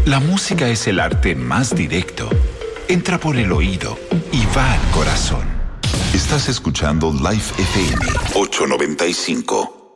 La música es el arte más directo. Entra por el oído y va al corazón. Estás escuchando Life FM 895.